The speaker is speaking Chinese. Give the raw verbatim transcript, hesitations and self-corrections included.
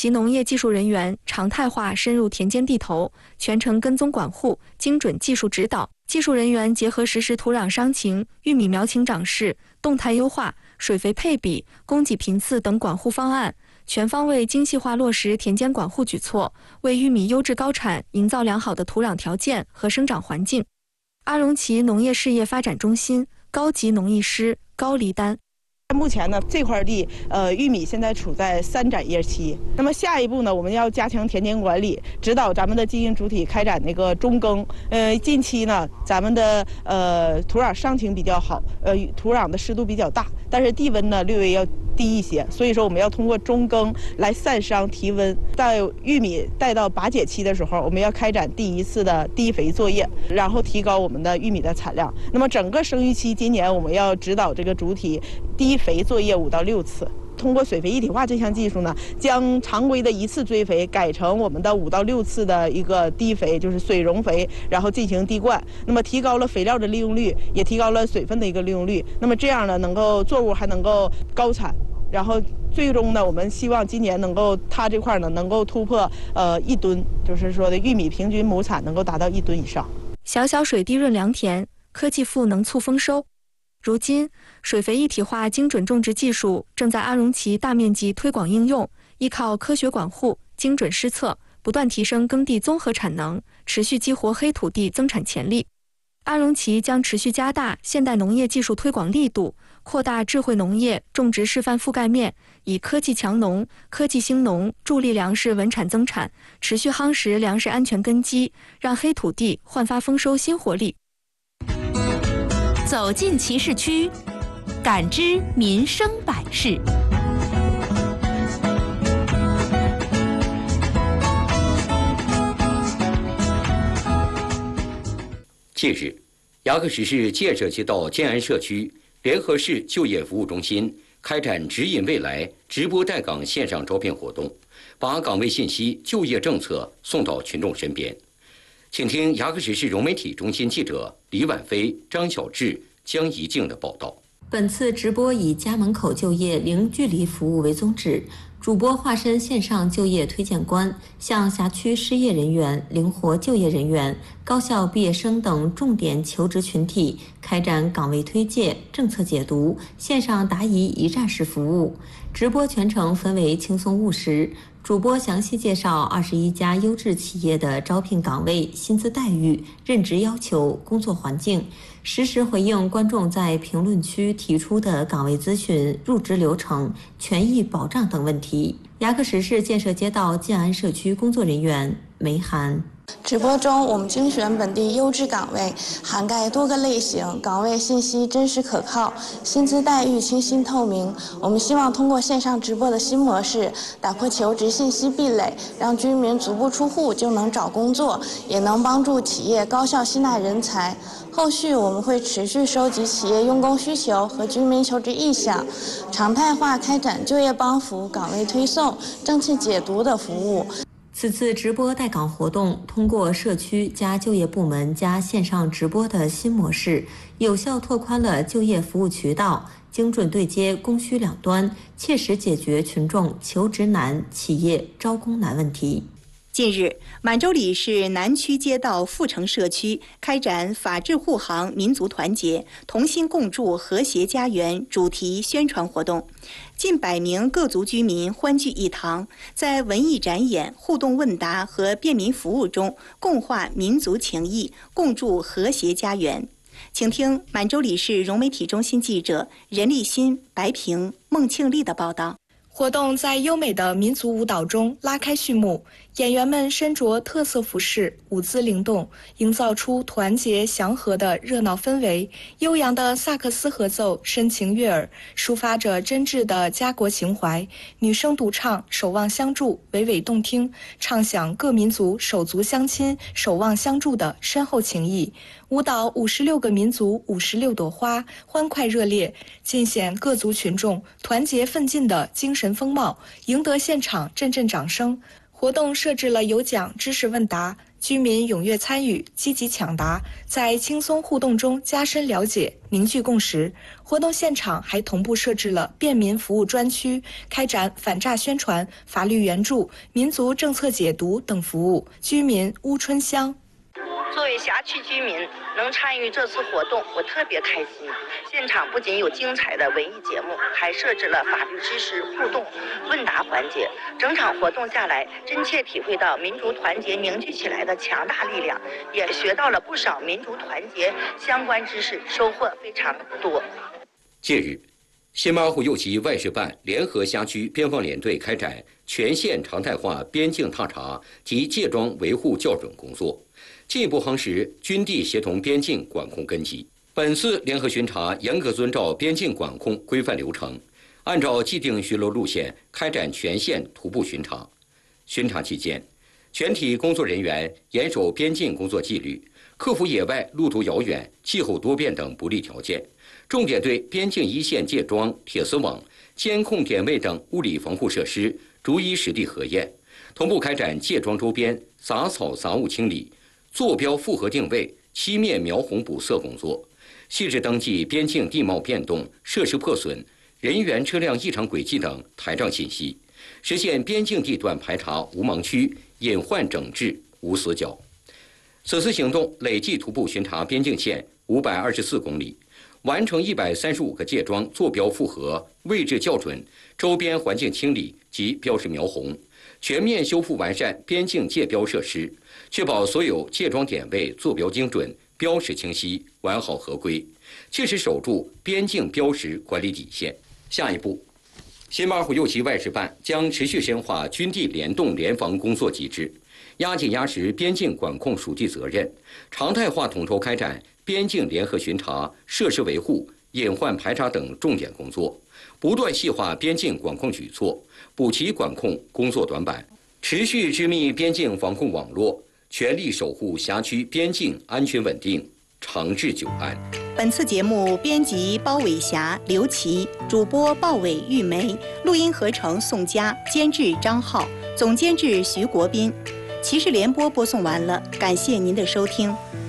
及农业技术人员常态化深入田间地头，全程跟踪管护，精准技术指导。技术人员结合实时土壤伤情、玉米苗情长势、动态优化、水肥配比、供给频次等管护方案，全方位精细化落实田间管护举措，为玉米优质高产营造良好的土壤条件和生长环境。阿荣旗农业事业发展中心高级农艺师高黎丹。 目前呢，这块地，呃，玉米现在处在三展叶期。那么下一步呢，我们要加强田间管理，指导咱们的经营主体开展那个中耕。呃，近期呢，咱们的呃土壤伤情比较好，呃，土壤的湿度比较大，但是地温呢略微要低一些，所以说我们要通过中耕来散伤提温。在玉米带到拔解期的时候，我们要开展第一次的低肥作业，然后提高我们的玉米的产量。那么整个生育期，今年我们要指导这个主体低肥作业五到六次。通过水肥一体化这项技术呢，将常规的一次追肥改成我们的五到六次的一个低肥，就是水溶肥，然后进行滴灌。那么提高了肥料的利用率，也提高了水分的一个利用率。那么这样呢，能够作物还能够高产，然后最终呢，我们希望今年能够它这块呢能够突破呃一吨，就是说的玉米平均亩产能够达到一吨以上。 小小水滴润良田，科技赋能促丰收。如今，水肥一体化精准种植技术正在阿荣旗大面积推广应用，依靠科学管护、精准施策，不断提升耕地综合产能，持续激活黑土地增产潜力。阿荣旗将持续加大现代农业技术推广力度，扩大智慧农业种植示范覆盖面，以科技强农、科技兴农助力粮食稳产增产，持续夯实粮食安全根基，让黑土地焕发丰收新活力。 走进集市区，感知民生百事。 近日，牙克石市建设街道建安社区联合市就业服务中心开展指引未来直播带岗线上招聘活动，把岗位信息、就业政策送到群众身边。请听牙克石市融媒体中心记者李婉飞、张小志、江怡静的报道。 本次直播以家门口就业零距离服务为宗旨，主播化身线上就业推荐官，向辖区失业人员、灵活就业人员、高校毕业生等重点求职群体开展岗位推介、政策解读、线上答疑一站式服务。直播全程氛围轻松务实，主播详细介绍二十一家优质企业的招聘岗位、薪资待遇、任职要求、工作环境，实时回应观众在评论区提出的岗位咨询、入职流程、权益保障等问题。牙克石市建设街道建安社区工作人员梅涵。 直播中，我们精选本地优质岗位，涵盖多个类型，岗位信息真实可靠，薪资待遇清晰透明。我们希望通过线上直播的新模式，打破求职信息壁垒，让居民足不出户就能找工作，也能帮助企业高效吸纳人才。后续我们会持续收集企业用工需求和居民求职意向，常态化开展就业帮扶、岗位推送、政策解读的服务。 此次直播带岗活动通过社区加就业部门加线上直播的新模式，有效拓宽了就业服务渠道，精准对接供需两端，切实解决群众求职难、企业招工难问题。 近日，满洲里市南区街道富城社区开展法治护航、民族团结、同心共筑和谐家园主题宣传活动。近百名各族居民欢聚一堂，在文艺展演、互动问答和便民服务中共话民族情谊，共筑和谐家园。请听满洲里市融媒体中心记者任立新、白平、孟庆丽的报道。 活动在优美的民族舞蹈中拉开序幕，演员们身着特色服饰，舞姿灵动，营造出团结祥和的热闹氛围。悠扬的萨克斯合奏深情悦耳，抒发着真挚的家国情怀。女声独唱守望相助，娓娓动听，唱响各民族手足相亲、守望相助的深厚情谊。舞蹈五十六个民族五十六朵花，欢快热烈，尽显各族群众团结奋进的精神风貌，赢得现场阵阵掌声。 活动设置了有奖知识问答，居民踊跃参与，积极抢答，在轻松互动中加深了解，凝聚共识。活动现场还同步设置了便民服务专区，开展反诈宣传、法律援助、民族政策解读等服务。居民乌春香。 作为辖区居民，能参与这次活动，我特别开心。现场不仅有精彩的文艺节目，还设置了法律知识互动问答环节。整场活动下来，真切体会到民族团结凝聚起来的强大力量，也学到了不少民族团结相关知识，收获非常多。 近日，新马户右旗外事办联合辖区边防联队开展全县常态化边境踏查及借桩维护校准工作，进一步夯实军地协同边境管控根基。本次联合巡查严格遵照边境管控规范流程，按照既定巡逻路线开展全线徒步巡查。巡查期间，全体工作人员严守边境工作纪律，克服野外路途遥远、气候多变等不利条件，重点对边境一线界桩、铁丝网、监控点位等物理防护设施逐一实地核验，同步开展界桩周边杂草杂物清理、坐标复核定位、漆面描红补色工作，细致登记边境地貌变动、设施破损、人员车辆异常轨迹等台账信息，实现边境地段排查无盲区、隐患整治无死角。此次行动累计徒步巡查边境线五百二十四公里，完成一百三十五个界桩坐标复核、位置校准、周边环境清理及标识描红，全面修复完善边境界标设施，确保所有界桩点位坐标精准、标识清晰、完好合规，切实守住边境标识管理底线。下一步，新马户右旗外事办将持续深化军地联动联防工作机制，压紧压实边境管控属地责任，常态化统筹开展边境联合巡查、设施维护、隐患排查等重点工作，不断细化边境管控举措，补齐管控工作短板，持续织密边境防控网络，全力守护辖区边境安全稳定，长治久安。 本次节目编辑包伟霞、刘琦，主播鲍伟、玉梅，录音合成宋佳，监制张浩，总监制徐国斌。骑士联播播送完了，感谢您的收听。